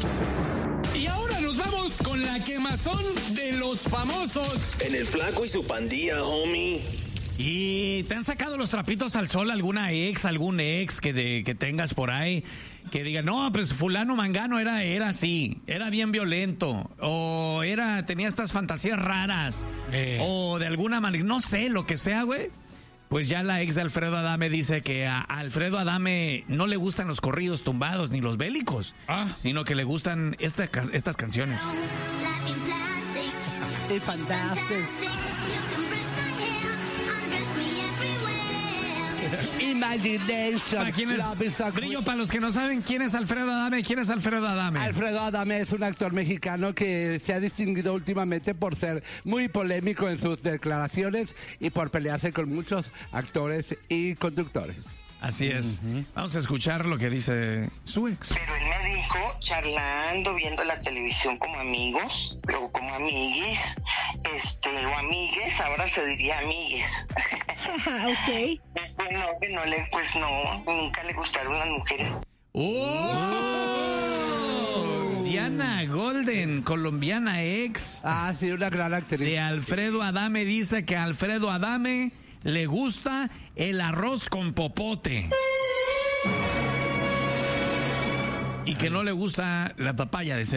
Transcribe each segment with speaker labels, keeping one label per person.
Speaker 1: Y ahora nos vamos con la quemazón de los famosos.
Speaker 2: En el Flaco y su pandilla, homie.
Speaker 3: ¿Y te han sacado los trapitos al sol alguna ex, algún ex que tengas por ahí? Que diga, no, pues fulano mangano era así, era bien violento, o tenía estas fantasías raras, o de alguna manera, no sé, lo que sea, güey. Pues ya la ex de Alfredo Adame dice que a Alfredo Adame no le gustan los corridos tumbados ni los bélicos, sino que le gustan estas canciones.
Speaker 4: Imagination.
Speaker 3: Brillo, para los que no saben quién es Alfredo Adame, ¿quién es Alfredo Adame?
Speaker 4: Alfredo Adame es un actor mexicano que se ha distinguido últimamente por ser muy polémico en sus declaraciones y por pelearse con muchos actores y conductores.
Speaker 3: Así es. Vamos a escuchar lo que dice su ex.
Speaker 5: Pero él me dijo, charlando, viendo la televisión como amigos, o como amiguis, o amigues, ahora se diría amigues.
Speaker 6: Ok.
Speaker 5: Pues no, nunca le gustaron las mujeres.
Speaker 3: ¡Oh! Diana Golden, colombiana ex.
Speaker 4: Ah, sí, una gran actriz.
Speaker 3: De Alfredo Adame, dice que a Alfredo Adame le gusta el arroz con popote. Y que no le gusta la papaya de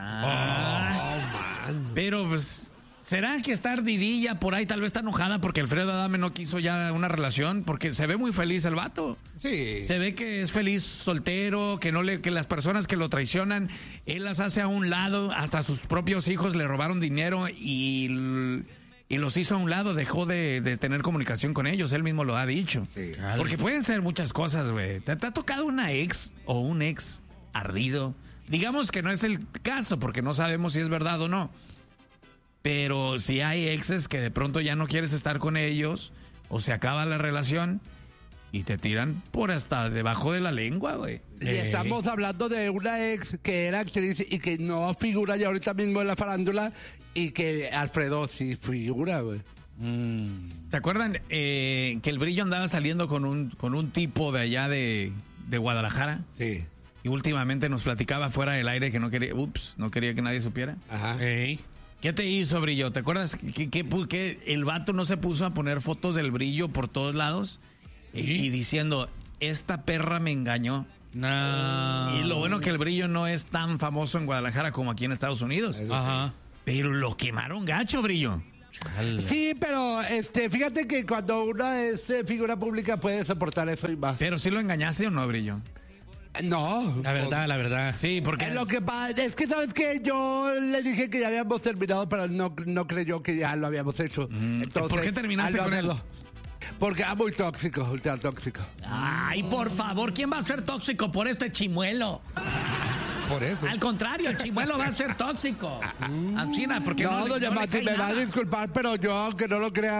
Speaker 3: Celaya. Pero pues, ¿será que está ardidilla por ahí? Tal vez está enojada porque Alfredo Adame no quiso ya una relación, porque se ve muy feliz el vato.
Speaker 7: Sí.
Speaker 3: Se ve que es feliz soltero, que las personas que lo traicionan, él las hace a un lado, hasta sus propios hijos le robaron dinero y los hizo a un lado, dejó de tener comunicación con ellos, él mismo lo ha dicho.
Speaker 7: Sí.
Speaker 3: Porque pueden ser muchas cosas, güey. ¿Te ha tocado una ex o un ex ardido? Digamos que no es el caso, porque no sabemos si es verdad o no. Pero si hay exes que de pronto ya no quieres estar con ellos, o se acaba la relación y te tiran por hasta debajo de la lengua, güey.
Speaker 4: Y estamos hablando de una ex que era actriz y que no figura ya ahorita mismo en la farándula, y que Alfredo sí figura, güey.
Speaker 3: ¿Se acuerdan que el Brillo andaba saliendo con un tipo de allá de Guadalajara?
Speaker 7: Sí.
Speaker 3: Y últimamente nos platicaba fuera del aire que no quería que nadie supiera.
Speaker 7: Ajá.
Speaker 3: ¿Qué te hizo, Brillo? ¿Te acuerdas que el vato no se puso a poner fotos del Brillo por todos lados? Y diciendo, esta perra me engañó.
Speaker 8: No.
Speaker 3: Y lo bueno que el Brillo no es tan famoso en Guadalajara como aquí en Estados Unidos.
Speaker 8: Ajá.
Speaker 3: Pero lo quemaron gacho, Brillo.
Speaker 4: Sí, pero fíjate que cuando una es figura pública puede soportar eso y más.
Speaker 3: Pero ¿sí lo engañaste o no, Brillo?
Speaker 4: No.
Speaker 8: La verdad.
Speaker 3: Sí, porque...
Speaker 4: Lo que pasa es que, ¿sabes qué? Yo le dije que ya habíamos terminado, pero no creyó que ya lo habíamos hecho. Entonces,
Speaker 3: ¿por qué terminaste con él?
Speaker 4: Porque era muy tóxico, ultra tóxico.
Speaker 3: Ay, por favor, ¿quién va a ser tóxico por este chimuelo?
Speaker 7: Por eso.
Speaker 3: Al contrario, el chimuelo va a ser tóxico. China, porque
Speaker 4: No, doña Mati, me va a disculpar, pero yo, aunque no lo crea,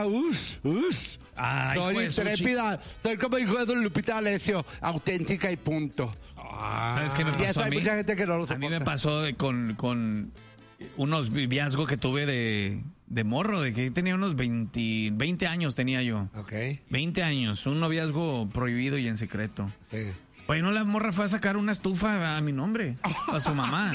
Speaker 3: Ay,
Speaker 4: soy
Speaker 3: pues,
Speaker 4: intrépida. Soy como hijo de don Lupita Alessio, auténtica y punto.
Speaker 3: ¿Sabes qué me pasó
Speaker 4: Y eso
Speaker 3: a
Speaker 4: hay
Speaker 3: mí?
Speaker 4: mucha gente que no lo
Speaker 3: A mí me
Speaker 4: soporta.
Speaker 3: pasó con unos noviazgos que tuve de morro, de que tenía unos 20 años tenía yo.
Speaker 7: Ok.
Speaker 3: 20 años, un noviazgo prohibido y en secreto.
Speaker 7: Sí.
Speaker 3: Bueno, la morra fue a sacar una estufa a mi nombre, a su mamá.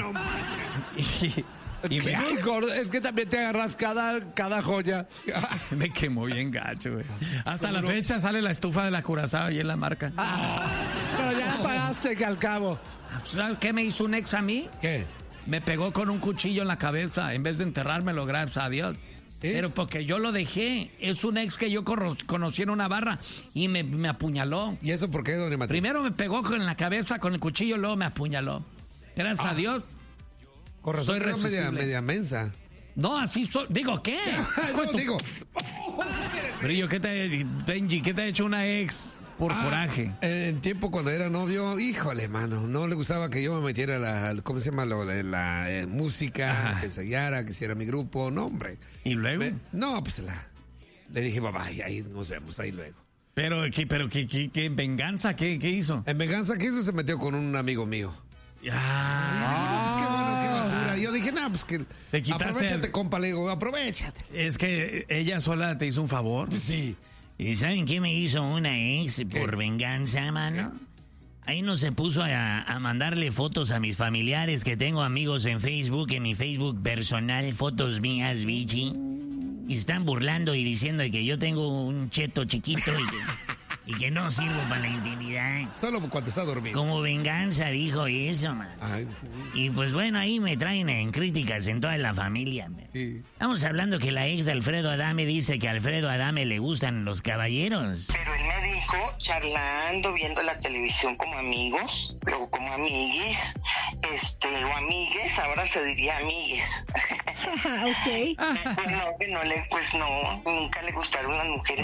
Speaker 3: Y
Speaker 4: ¿Qué? Ay, gordo, es que también te agarras cada joya.
Speaker 3: me quemó bien gacho, güey. Hasta la fecha sale la estufa de la Curazao y en la marca.
Speaker 4: Pero ya la pagaste, que al cabo.
Speaker 3: ¿Sabes qué me hizo un ex a mí?
Speaker 7: ¿Qué?
Speaker 3: Me pegó con un cuchillo en la cabeza en vez de enterrármelo, gracias a Dios. Pero porque yo lo dejé. Es un ex que yo conocí en una barra y me apuñaló.
Speaker 7: ¿Y eso por qué, doña Mati?
Speaker 3: Primero me pegó en la cabeza con el cuchillo, luego me apuñaló. Gracias a Dios.
Speaker 7: Con razón,
Speaker 3: soy
Speaker 7: era
Speaker 3: resistible.
Speaker 7: media mensa.
Speaker 3: No, así soy. Digo, ¿qué?
Speaker 7: No, digo.
Speaker 3: Brillo, Benji, ¿qué te ha hecho una ex por coraje?
Speaker 7: En tiempo cuando era novio, híjole, mano, no le gustaba que yo me metiera ¿cómo se llama? Lo de la música,
Speaker 3: Ajá.
Speaker 7: que ensayara, que hiciera mi grupo, no, hombre.
Speaker 3: ¿Y luego?
Speaker 7: No, pues le dije, papá, ahí nos vemos, ahí luego.
Speaker 3: Pero ¿qué venganza? ¿Qué hizo?
Speaker 7: En venganza, ¿qué hizo? Se metió con un amigo mío.
Speaker 3: Ah,
Speaker 7: Pues qué bueno, qué basura. Yo dije, pues que
Speaker 3: Te quitaste
Speaker 7: aprovechate, compa, le digo, aprovechate.
Speaker 3: es que ella sola te hizo un favor.
Speaker 7: Sí.
Speaker 3: ¿Y saben qué me hizo una ex por venganza, mano?
Speaker 9: ahí no se puso a mandarle fotos a mis familiares, que tengo amigos en Facebook, en mi Facebook personal, fotos mías, bichi. Y se están burlando y diciendo que yo tengo un cheto chiquito y que no sirvo para la intimidad.
Speaker 7: Solo cuando está dormido.
Speaker 9: Como venganza dijo eso, man.
Speaker 7: Ay,
Speaker 9: Y pues bueno, ahí me traen en críticas en toda la familia, man.
Speaker 7: sí.
Speaker 9: Estamos hablando que la ex de Alfredo Adame dice que a Alfredo Adame le gustan los caballeros.
Speaker 5: Pero él me dijo, charlando, viendo la televisión como amigos, luego como amiguis, o amigues, ahora se diría amigues.
Speaker 6: Ok.
Speaker 5: Pues no, nunca le gustaron las mujeres.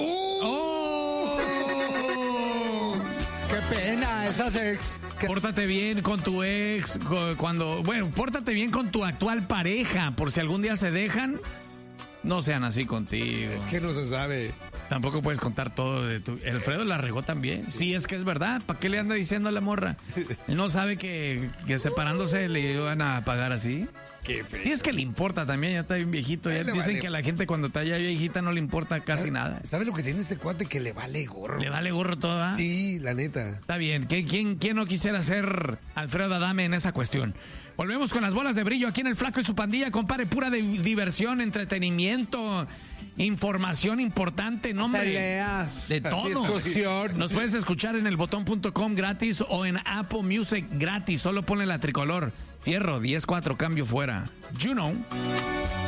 Speaker 4: ¡Qué pena! Esas ex.
Speaker 3: Pórtate bien con tu ex, pórtate bien con tu actual pareja, por si algún día se dejan, no sean así contigo.
Speaker 7: Es que no se sabe.
Speaker 3: Tampoco puedes contar todo de tu... Alfredo la regó también. Sí, es que es verdad. ¿Para qué le anda diciendo a la morra? Él no sabe que separándose le iban a pagar así.
Speaker 7: Qué feo.
Speaker 3: Sí, es que le importa también, ya está bien viejito. Ya dicen que a la gente cuando está ya viejita no le importa casi nada.
Speaker 7: ¿Sabe lo que tiene este cuate? Que le vale gorro.
Speaker 3: Le vale gorro todo, ¿ah?
Speaker 7: Sí, la neta.
Speaker 3: Está bien. ¿Quién no quisiera ser Alfredo Adame en esa cuestión? Volvemos con las bolas de brillo aquí en El Flaco y su pandilla, compadre. Pura diversión, entretenimiento, información importante, nombre.
Speaker 4: Peleas,
Speaker 3: De todo.
Speaker 4: discusión.
Speaker 3: Nos puedes escuchar en elbotón.com gratis o en Apple Music gratis. Solo ponle la tricolor. Fierro, 10-4, cambio fuera. You know.